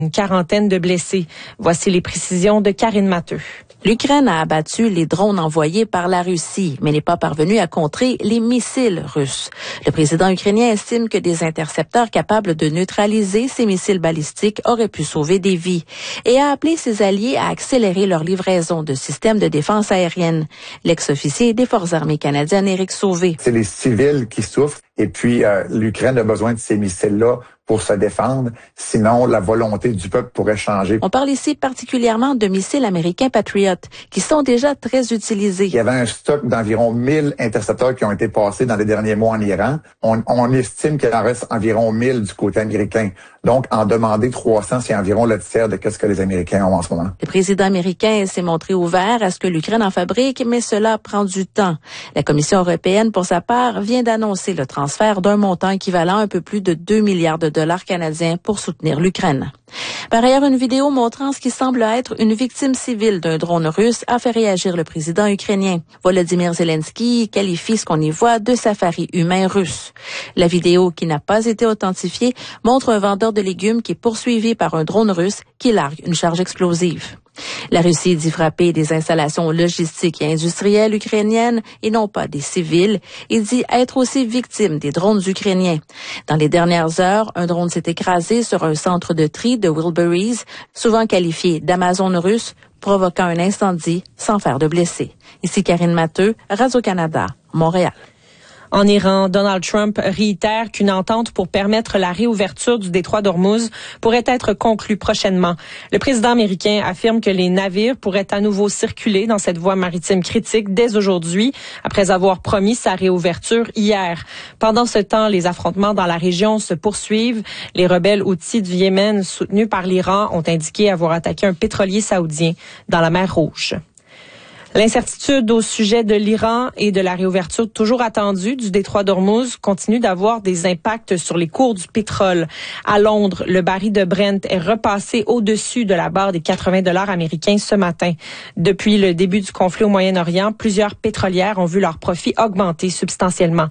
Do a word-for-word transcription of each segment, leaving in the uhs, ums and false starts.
Une quarantaine de blessés. Voici les précisions de Karine Matteux. L'Ukraine a abattu les drones envoyés par la Russie, mais n'est pas parvenue à contrer les missiles russes. Le président ukrainien estime que des intercepteurs capables de neutraliser ces missiles balistiques auraient pu sauver des vies et a appelé ses alliés à accélérer leur livraison de systèmes de défense aérienne. L'ex-officier des Forces armées canadiennes, Éric Sauvé. C'est les civils qui souffrent et puis euh, l'Ukraine a besoin de ces missiles-là pour se défendre, sinon la volonté du peuple pourrait changer. On parle ici particulièrement de missiles américains Patriot, qui sont déjà très utilisés. Il y avait un stock d'environ mille intercepteurs qui ont été passés dans les derniers mois en Iran. On, on estime qu'il en reste environ mille du côté américain. Donc, en demander trois cents, c'est environ le tiers de ce que les Américains ont en ce moment. Le président américain s'est montré ouvert à ce que l'Ukraine en fabrique, mais cela prend du temps. La Commission européenne, pour sa part, vient d'annoncer le transfert d'un montant équivalent à un peu plus de deux milliards de dollars canadiens pour soutenir l'Ukraine. Par ailleurs, une vidéo montrant ce qui semble être une victime civile d'un drone russe a fait réagir le président ukrainien. Volodymyr Zelensky qualifie ce qu'on y voit de safari humain russe. La vidéo, qui n'a pas été authentifiée, montre un vendeur de légumes qui est poursuivi par un drone russe qui largue une charge explosive. La Russie dit frapper des installations logistiques et industrielles ukrainiennes et non pas des civils. Il dit être aussi victime des drones ukrainiens. Dans les dernières heures, un drone s'est écrasé sur un centre de tri de Wilburys, souvent qualifié d'Amazon russe, provoquant un incendie sans faire de blessés. Ici Karine Matteux, Radio-Canada, Montréal. En Iran, Donald Trump réitère qu'une entente pour permettre la réouverture du détroit d'Ormuz pourrait être conclue prochainement. Le président américain affirme que les navires pourraient à nouveau circuler dans cette voie maritime critique dès aujourd'hui, après avoir promis sa réouverture hier. Pendant ce temps, les affrontements dans la région se poursuivent. Les rebelles houthis du Yémen, soutenus par l'Iran, ont indiqué avoir attaqué un pétrolier saoudien dans la mer Rouge. L'incertitude au sujet de l'Iran et de la réouverture toujours attendue du détroit d'Ormuz continue d'avoir des impacts sur les cours du pétrole. À Londres, le baril de Brent est repassé au-dessus de la barre des quatre-vingts dollars américains ce matin. Depuis le début du conflit au Moyen-Orient, plusieurs pétrolières ont vu leurs profits augmenter substantiellement.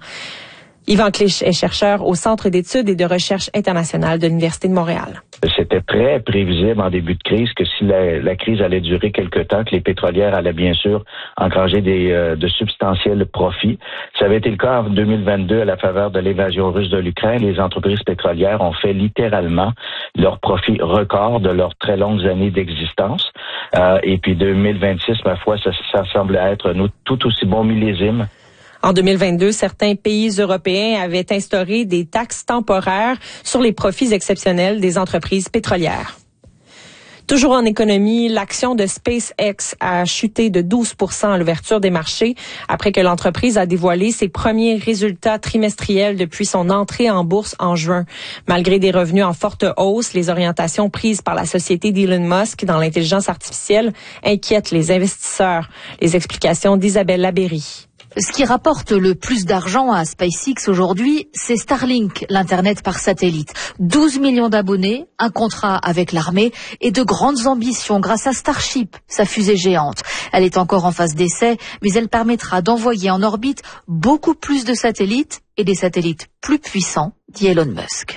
Yvan Clich est chercheur au Centre d'études et de recherche internationale de l'Université de Montréal. C'était très prévisible en début de crise que si la, la crise allait durer quelque temps, que les pétrolières allaient bien sûr engranger des, euh, de substantiels profits. Ça avait été le cas en deux mille vingt-deux à la faveur de l'invasion russe de l'Ukraine. Les entreprises pétrolières ont fait littéralement leurs profits records de leurs très longues années d'existence. Euh, et puis deux mille vingt-six, ma foi, ça, ça semble être nous, tout aussi bon millésime. En deux mille vingt-deux, certains pays européens avaient instauré des taxes temporaires sur les profits exceptionnels des entreprises pétrolières. Toujours en économie, l'action de SpaceX a chuté de douze pour cent à l'ouverture des marchés après que l'entreprise a dévoilé ses premiers résultats trimestriels depuis son entrée en bourse en juin. Malgré des revenus en forte hausse, les orientations prises par la société d'Elon Musk dans l'intelligence artificielle inquiètent les investisseurs. Les explications d'Isabelle Labéry. Ce qui rapporte le plus d'argent à SpaceX aujourd'hui, c'est Starlink, l'Internet par satellite. douze millions d'abonnés, un contrat avec l'armée et de grandes ambitions grâce à Starship, sa fusée géante. Elle est encore en phase d'essai, mais elle permettra d'envoyer en orbite beaucoup plus de satellites et des satellites plus puissants, dit Elon Musk.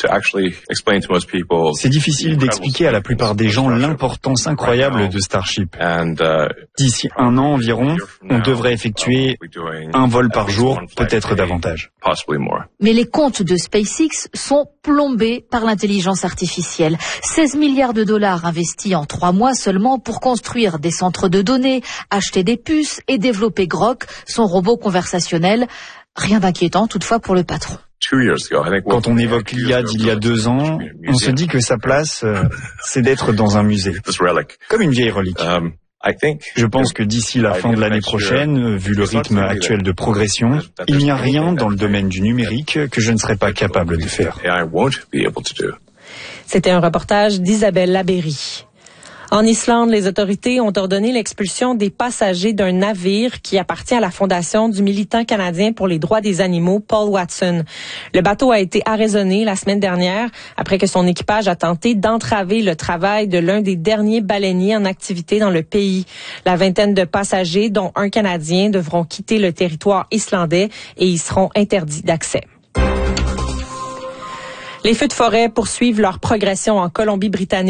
C'est difficile d'expliquer à la plupart des gens l'importance incroyable de Starship. D'ici un an environ, on devrait effectuer un vol par jour, peut-être davantage. Mais les comptes de SpaceX sont plombés par l'intelligence artificielle. seize milliards de dollars investis en trois mois seulement pour construire des centres de données, acheter des puces et développer Grok, son robot conversationnel. Rien d'inquiétant toutefois pour le patron. Quand on évoque l'I A d'il y a deux ans, on se dit que sa place, euh, c'est d'être dans un musée, comme une vieille relique. Je pense que d'ici la fin de l'année prochaine, vu le rythme actuel de progression, il n'y a rien dans le domaine du numérique que je ne serais pas capable de faire. C'était un reportage d'Isabelle Labéry. En Islande, les autorités ont ordonné l'expulsion des passagers d'un navire qui appartient à la fondation du militant canadien pour les droits des animaux, Paul Watson. Le bateau a été arraisonné la semaine dernière après que son équipage a tenté d'entraver le travail de l'un des derniers baleiniers en activité dans le pays. La vingtaine de passagers, dont un Canadien, devront quitter le territoire islandais et y seront interdits d'accès. Les feux de forêt poursuivent leur progression en Colombie-Britannique.